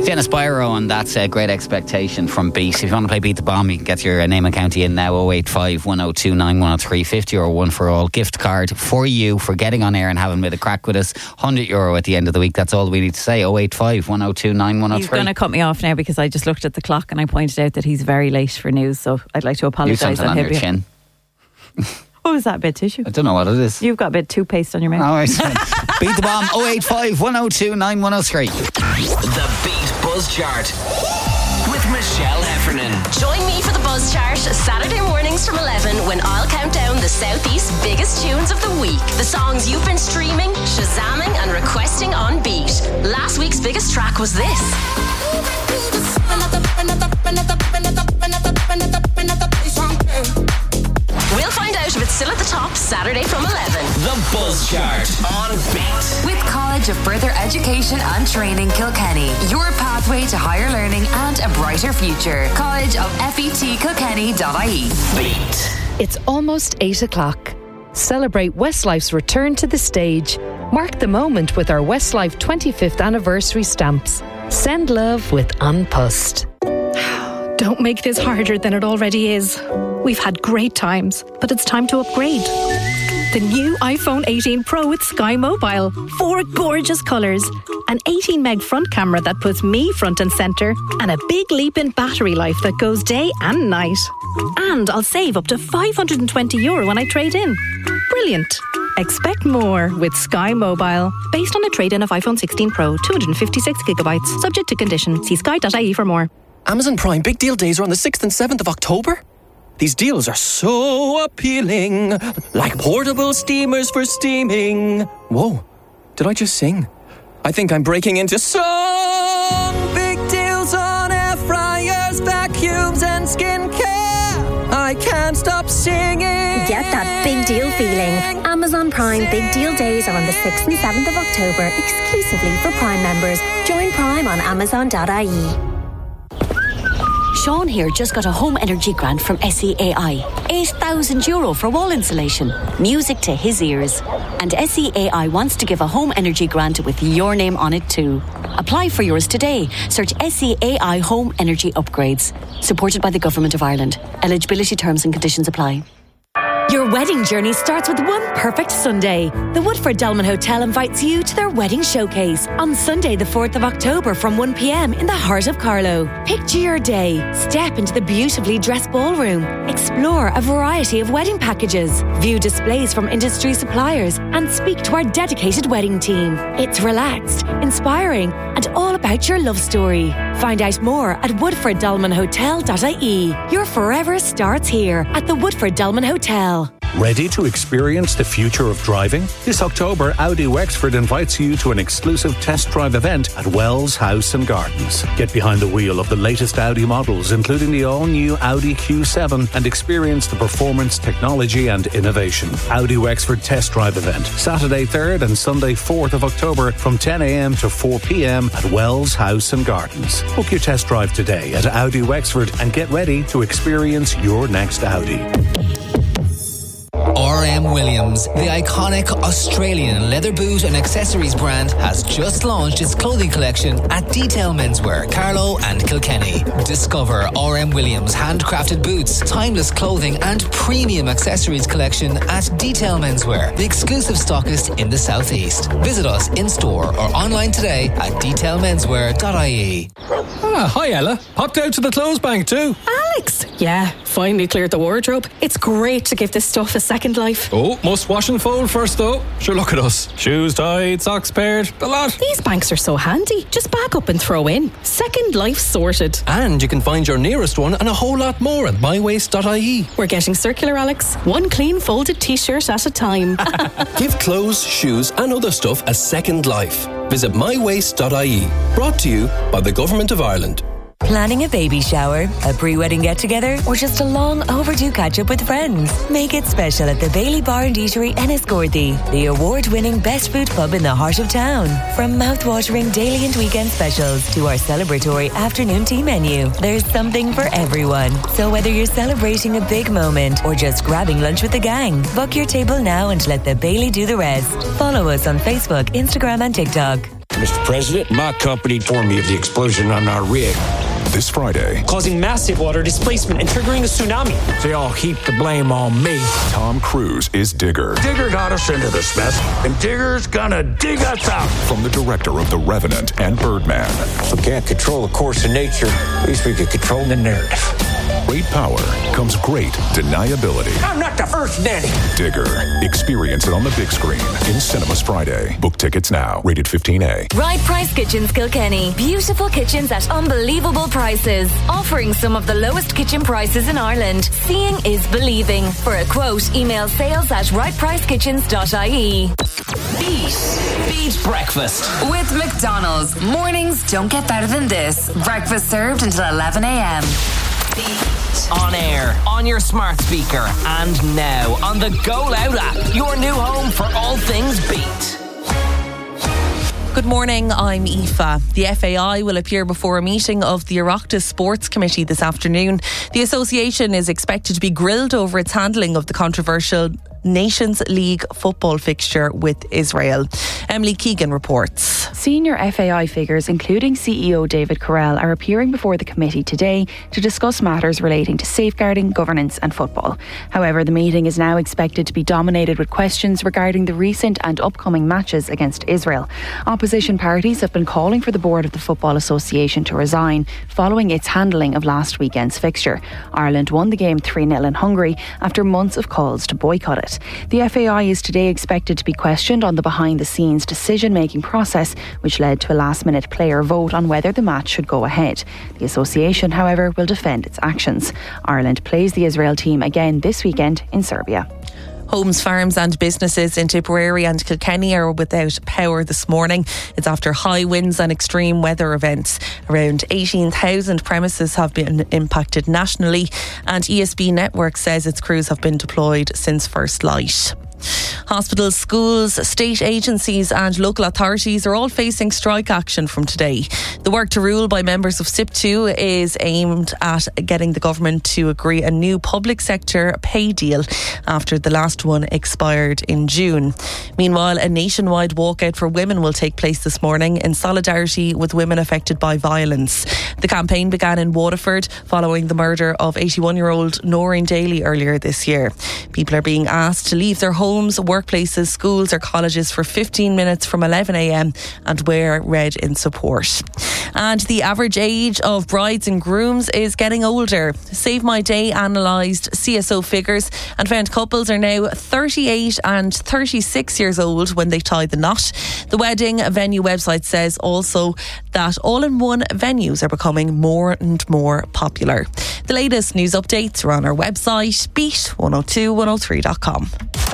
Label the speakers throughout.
Speaker 1: Dennis Byro, and that's a Great Expectation from Beat. If you want to play Beat the Bomb, you can get your name and county in now. 085 102 913 50 or One for All gift card for you for getting on air and having a bit of crack with us. €100 at the end of the week. That's all we need to say. 085 102 913.
Speaker 2: He's going to cut me off now because I just looked at the clock and I pointed out that he's very late for news, so I'd like to apologise.
Speaker 1: You something on your chin.
Speaker 2: What was that, a bit of tissue?
Speaker 1: I don't know what it is.
Speaker 2: You've got a bit of toothpaste on your mouth.
Speaker 1: All right. Beat the Bomb. 085 102 9103.
Speaker 3: The Beat Buzz Chart with Michelle Heffernan.
Speaker 4: Join me for the Buzz Chart Saturday mornings from 11 when I'll count down the Southeast's biggest tunes of the week. The songs you've been streaming, shazamming and requesting on Beat. Last week's biggest track was this. We'll find out if it's still at the top Saturday from 11.
Speaker 3: The Buzz Chart on Beat.
Speaker 5: With College of Further Education and Training Kilkenny, your pathway to higher learning and a brighter future. College of FETKilkenny.ie.
Speaker 3: Beat.
Speaker 6: It's almost 8 o'clock. Celebrate Westlife's return to the stage. Mark the moment with our Westlife 25th anniversary stamps. Send love with An Post.
Speaker 7: Don't make this harder than it already is. We've had great times, but it's time to upgrade. The new iPhone 18 Pro with Sky Mobile. 4 gorgeous colours. An 18 meg front camera that puts me front and centre. And a big leap in battery life that goes day and night. And I'll save up to €520 when I trade in. Brilliant. Expect more with Sky Mobile. Based on a trade-in of iPhone 16 Pro, 256GB. Subject to condition. See sky.ie for more.
Speaker 8: Amazon Prime Big Deal Days are on the 6th and 7th of October. These deals are so appealing, like portable steamers for steaming. Whoa, did I just sing? I think I'm breaking into song. Big deals on air fryers, vacuums and skincare. I can't stop singing.
Speaker 9: Get that big deal feeling. Amazon Prime Big Deal Days are on the 6th and 7th of October, exclusively for Prime members. Join Prime on Amazon.ie.
Speaker 10: Sean here just got a home energy grant from SEAI. €8,000 for wall insulation. Music to his ears. And SEAI wants to give a home energy grant with your name on it too. Apply for yours today. Search SEAI Home Energy Upgrades. Supported by the Government of Ireland. Eligibility terms and conditions apply.
Speaker 11: Your wedding journey starts with one perfect Sunday. The Woodford Dolman Hotel invites you to their wedding showcase on Sunday the 4th of October from 1 p.m. in the heart of Carlow. Picture your day. Step into the beautifully dressed ballroom. Explore a variety of wedding packages. View displays from industry suppliers and speak to our dedicated wedding team. It's relaxed, inspiring and all about your love story. Find out more at woodforddolmanhotel.ie. Your forever starts here at the Woodford Dolman Hotel.
Speaker 12: Ready to experience the future of driving? This October, Audi Wexford invites you to an exclusive test drive event at Wells House and Gardens. Get behind the wheel of the latest Audi models, including the all-new Audi Q7, and experience the performance, technology and innovation. Audi Wexford Test Drive event, Saturday 3rd and Sunday 4th of October from 10 a.m. to 4 p.m. at Wells House and Gardens. Book your test drive today at Audi Wexford and get ready to experience your next Audi.
Speaker 13: RM Williams, the iconic Australian leather boot and accessories brand, has just launched its clothing collection at Detail Menswear, Carlow and Kilkenny. Discover RM Williams handcrafted boots, timeless clothing and premium accessories collection at Detail Menswear, the exclusive stockist in the southeast. Visit us in store or online today at detailmenswear.ie.
Speaker 14: Hi Ella. Popped out to the clothes bank too.
Speaker 7: Alex! Yeah, finally cleared the wardrobe. It's great to give this stuff a second life.
Speaker 14: Oh, must wash and fold first though. Sure, look at us. Shoes tied, socks paired, the lot.
Speaker 7: These banks are so handy. Just back up and throw in. Second life sorted.
Speaker 14: And you can find your nearest one and a whole lot more at mywaste.ie.
Speaker 7: We're getting circular, Alex. One clean folded t-shirt at a time.
Speaker 15: Give clothes, shoes and other stuff a second life. Visit mywaste.ie. Brought to you by the Government of Ireland.
Speaker 5: Planning a baby shower, a pre-wedding get-together, or just a long overdue catch-up with friends? Make it special at the Bailey Bar and Eatery Enniscorthy, the award-winning best food pub in the heart of town. From mouth-watering daily and weekend specials to our celebratory afternoon tea menu, there's something for everyone. So whether you're celebrating a big moment or just grabbing lunch with the gang, book your table now and let the Bailey do the rest. Follow us on Facebook, Instagram and TikTok.
Speaker 16: Mr. President, my company informed me of the explosion on our rig.
Speaker 17: This Friday,
Speaker 18: causing massive water displacement and triggering a tsunami.
Speaker 16: They all heap the blame on me.
Speaker 17: Tom Cruise is Digger.
Speaker 16: Digger got us into this mess, and Digger's gonna dig us out.
Speaker 17: From the director of The Revenant and Birdman.
Speaker 16: If we can't control the course of nature, at least we can control the narrative.
Speaker 17: Great power comes great deniability.
Speaker 16: I'm not the first nanny.
Speaker 17: Digger. Experience it on the big screen in cinemas Friday. Book tickets now. Rated 15A.
Speaker 5: Right Price Kitchens Kilkenny. Beautiful kitchens at unbelievable prices. Offering some of the lowest kitchen prices in Ireland. Seeing is believing. For a quote, email sales@rightpricekitchens.ie.
Speaker 3: Beat breakfast.
Speaker 19: With McDonald's. Mornings don't get better than this. Breakfast served until 11 a.m.
Speaker 3: On air, on your smart speaker, and now on the Go Loud app, your new home for all things Beat.
Speaker 20: Good morning, I'm Aoife. The FAI will appear before a meeting of the Oireachtas Sports Committee this afternoon. The association is expected to be grilled over its handling of the controversial Nations League football fixture with Israel. Emily Keegan reports.
Speaker 21: Senior FAI figures, including CEO David Carrell, are appearing before the committee today to discuss matters relating to safeguarding, governance and football. However, the meeting is now expected to be dominated with questions regarding the recent and upcoming matches against Israel. Opposition parties have been calling for the board of the Football Association to resign following its handling of last weekend's fixture. Ireland won the game 3-0 in Hungary after months of calls to boycott it. The FAI is today expected to be questioned on the behind-the-scenes decision-making process, which led to a last-minute player vote on whether the match should go ahead. The association, however, will defend its actions. Ireland plays the Israel team again this weekend in Serbia.
Speaker 20: Homes, farms and businesses in Tipperary and Kilkenny are without power this morning. It's after high winds and extreme weather events. Around 18,000 premises have been impacted nationally, and ESB Network says its crews have been deployed since first light. Hospitals, schools, state agencies and local authorities are all facing strike action from today. The work to rule by members of SIP2 is aimed at getting the government to agree a new public sector pay deal after the last one expired in June. Meanwhile, a nationwide walkout for women will take place this morning in solidarity with women affected by violence. The campaign began in Waterford following the murder of 81-year-old Noreen Daly earlier this year. People are being asked to leave their homes, workplaces, schools or colleges for 15 minutes from 11 a.m. and wear red in support. And the average age of brides and grooms is getting older. Save My Day analysed CSO figures and found couples are now 38 and 36 years old when they tie the knot. The wedding venue website says also that all-in-one venues are becoming more and more popular. The latest news updates are on our website, beat102103.com.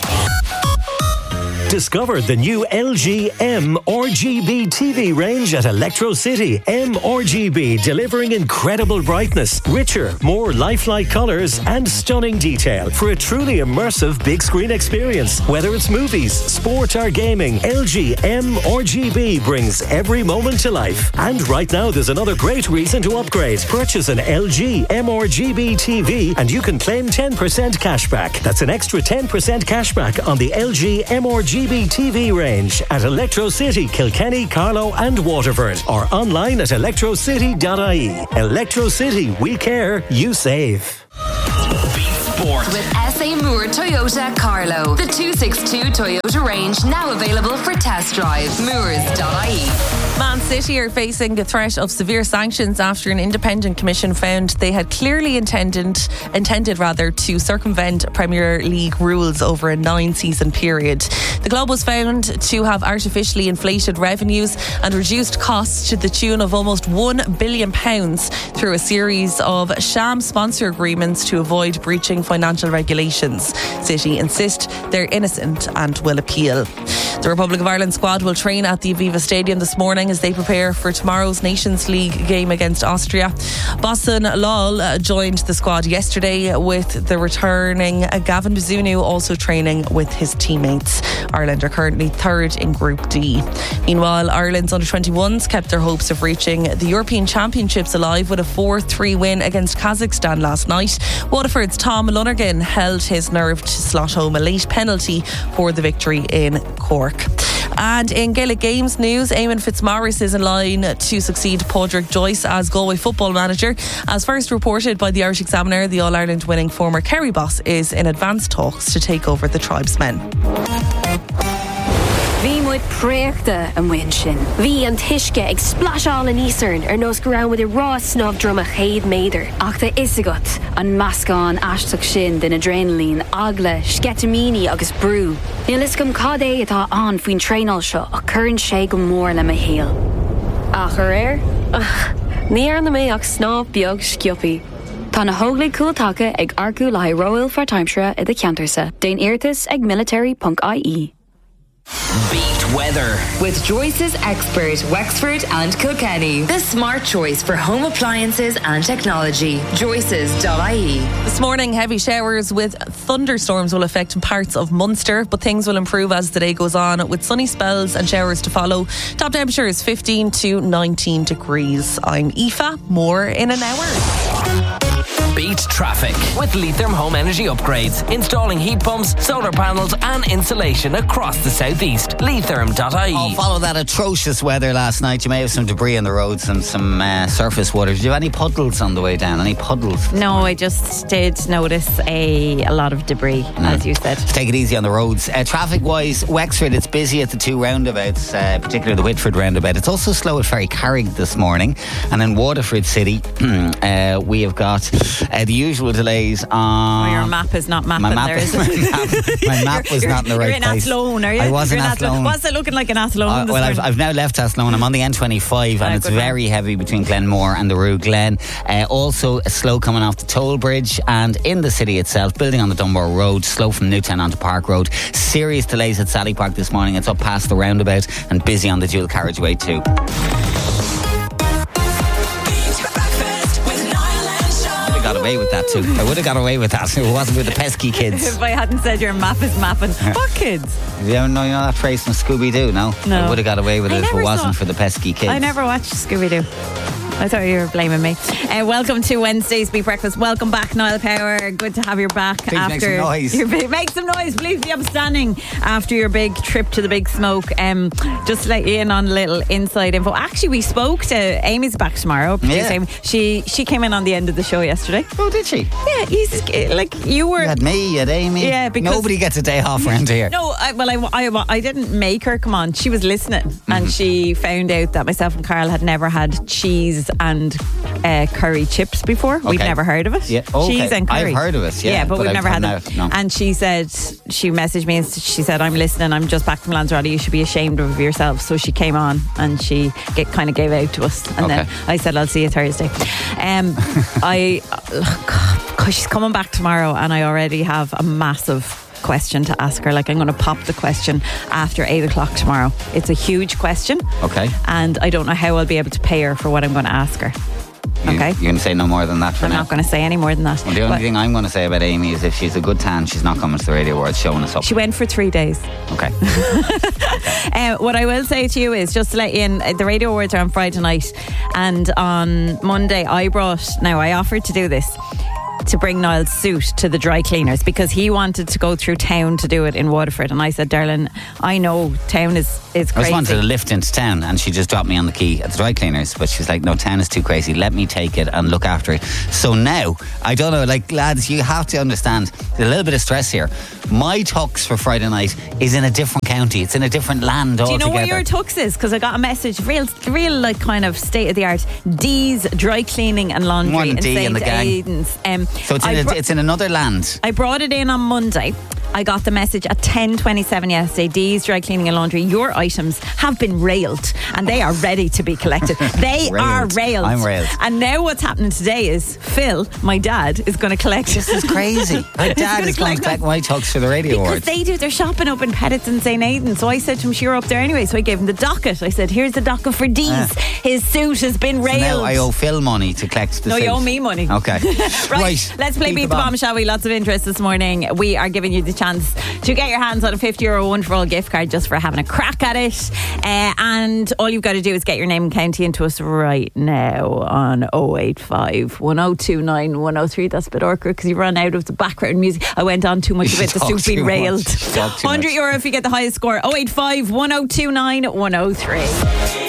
Speaker 22: Discover the new LG M-RGB TV range at Electro City. M-RGB delivering incredible brightness, richer, more lifelike colours and stunning detail for a truly immersive big screen experience. Whether it's movies, sport or gaming, LG M-RGB brings every moment to life. And right now there's another great reason to upgrade. Purchase an LG M-RGB TV and you can claim 10% cashback. That's an extra 10% cashback on the LG M-RGB TV range at Electro City, Kilkenny, Carlow and Waterford, or online at electrocity.ie. Electro City, we care, you save.
Speaker 19: Sport. With SA Moore Toyota Carlow. The 262 Toyota range now available for test drive. Moores.ie.
Speaker 20: Man City are facing the threat of severe sanctions after an independent commission found they had clearly intended to circumvent Premier League rules over a 9-season period. The club was found to have artificially inflated revenues and reduced costs to the tune of almost £1 billion through a series of sham sponsor agreements to avoid breaching financial regulations. City insist they're innocent and will appeal. The Republic of Ireland squad will train at the Aviva Stadium this morning as they prepare for tomorrow's Nations League game against Austria. Bosun Lal joined the squad yesterday, with the returning Gavin Bazunu also training with his teammates. Ireland are currently third in Group D. Meanwhile, Ireland's under-21s kept their hopes of reaching the European Championships alive with a 4-3 win against Kazakhstan last night. Waterford's Tom Lonergan held his nerve to slot home a late penalty for the victory in Cork. And in Gaelic Games news, Eamon Fitzmaurice is in line to succeed Padraig Joyce as Galway football manager. As first reported by the Irish Examiner, the All-Ireland winning former Kerry boss is in advanced talks to take over the tribesmen.
Speaker 1: Bhí muid préachta an bhain sin. Bhí an tuisce ag splasháil in Eastern nos go raibh muid I rá snáb drum a chéad méadar.
Speaker 2: Ach tá isagat an meascán aisteach sin den adrenalín, agla, sketamini agus brú. Níl gom cad é atá an faoin tréáil seo a churann sé go mór le a héal.
Speaker 1: Ach ar níar na mé ach snáb beag scioppi.
Speaker 2: Tá na hóglaigh cúiltacha ag arcú le Royal for Timeshare I the Cantersa. Déan Airtas ag military.ie.
Speaker 3: Beat weather
Speaker 19: with Joyce's expert Wexford and Kilkenny. The smart choice for home appliances and technology. Joyce's.ie.
Speaker 20: This morning, heavy showers with thunderstorms will affect parts of Munster, but things will improve as the day goes on with sunny spells and showers to follow. Top temperature is 15 to 19 degrees. I'm Aoife. More in an hour.
Speaker 3: Beat traffic with Leitrim Home Energy Upgrades. Installing heat pumps, solar panels and insulation across the southeast. Leitrim.ie.
Speaker 23: Oh, follow that atrocious weather last night. You may have some debris on the roads and some surface water. Did you have any puddles on the way down? Any puddles?
Speaker 24: No, I just did notice a lot of debris, as you said.
Speaker 23: Take it easy on the roads. Traffic-wise, Wexford, it's busy at the two roundabouts, particularly the Whitford roundabout. It's also slow at Ferry Carrig this morning. And in Waterford City, we have got the usual delays on...
Speaker 24: Oh, your map is not mapping there, is it?
Speaker 23: My map was not in the right place.
Speaker 24: You're in Athlone, are you?
Speaker 23: I was in Athlone.
Speaker 24: What's it looking like in Athlone?
Speaker 23: Well, I've now left Athlone. I'm on the N25 and it's very heavy between Glenmore and the Rue Glen. Also slow coming off the toll bridge, and in the city itself, building on the Dunbar Road, slow from Newtown onto Park Road. Serious delays at Sally Park this morning. It's up past the roundabout and busy on the dual carriageway too. Got away with that too. I would have got away with that. It wasn't with the pesky kids.
Speaker 24: If I hadn't said your map is mapping. What kids?
Speaker 23: You know that phrase from Scooby-Doo, no?
Speaker 24: No.
Speaker 23: I would have got away with it if it wasn't for the pesky kids.
Speaker 24: I never watched Scooby-Doo. I thought you were blaming me. Welcome to Wednesday's Beat Breakfast. Welcome back, Niall Power. Good to have you back.
Speaker 23: Please after make some noise.
Speaker 24: Make some noise. Please be upstanding after your big trip to the Big Smoke. Just to let you in on a little inside info. Actually, we spoke to Amy's back tomorrow.
Speaker 23: Yeah.
Speaker 24: She came in on the end of the show yesterday.
Speaker 23: Oh, did she?
Speaker 24: Yeah, you were.
Speaker 23: You had me, you had Amy.
Speaker 24: Yeah, because
Speaker 23: nobody gets a day off around here.
Speaker 24: No, I didn't make her come on. She was listening, and she found out that myself and Carl had never had cheese and curry chips before.
Speaker 23: Okay.
Speaker 24: We'd never heard of it.
Speaker 23: Yeah. Okay.
Speaker 24: Cheese and curry.
Speaker 23: I've heard of it.
Speaker 24: Yeah, but we've never had it.
Speaker 23: No.
Speaker 24: And she said, she messaged me and she said, I'm listening. I'm just back from Lanzarote. You should be ashamed of yourself. So she came on and she kind of gave out to us. And then I said, I'll see you Thursday. She's coming back tomorrow, and I already have a massive question to ask her. Like, I'm going to pop the question after 8 o'clock tomorrow. It's a huge question.
Speaker 23: Okay.
Speaker 24: And I don't know how I'll be able to pay her for what I'm going to ask her. Okay.
Speaker 23: You're going to say no more than that for now?
Speaker 24: I'm not going to say any more than that.
Speaker 23: Well, the only thing I'm going to say about Amy is if she's a good tan, she's not coming to the Radio Awards showing us up.
Speaker 24: She went for 3 days.
Speaker 23: Okay.
Speaker 24: What I will say to you is, just to let you in, the Radio Awards are on Friday night, and on Monday I offered to do this, to bring Niall's suit to the dry cleaners, because he wanted to go through town to do it in Waterford, and I said, darling, I know town is crazy.
Speaker 23: I just wanted to lift into town, and she just dropped me on the key at the dry cleaners, but she's like, no, town is too crazy, let me take it and look after it. So now, I don't know, like, lads, you have to understand, there's a little bit of stress here. My tux for Friday night is in a different county, it's in a different land altogether.
Speaker 24: Do you know where your tux is? Because I got a message, real like kind of state of the art, D's Dry Cleaning and Laundry in St. Aidan's.
Speaker 23: So it's in another land.
Speaker 24: I brought it in on Monday. I got the message at 10:27 yesterday. D's Dry Cleaning and Laundry, your items have been railed and they are ready to be collected. They are railed.
Speaker 23: I'm railed.
Speaker 24: And now what's happening today is Phil, my dad, is going to collect.
Speaker 23: This is crazy. My dad is going to collect my tux for the Radio Awards.
Speaker 24: Because they do their shopping up in Pettit's and St. Aidan. So I said to him, you're up there anyway. So I gave him the docket. I said, here's the docket for D's. His suit has been railed.
Speaker 23: So now I owe Phil money to collect the suit.
Speaker 24: No, you owe me money.
Speaker 23: Okay.
Speaker 24: Right. Let's play Beat the Bomb, shall we? Lots of interest this morning. We are giving you the chance to get your hands on a €50 one for all gift card just for having a crack at it. And all you've got to do is get your name and county into us right now on 085 1029 103. That's a bit awkward because you run out of the background music. I went on too much of it. The soup being railed. €100 if you get the highest score. 085 1029 103.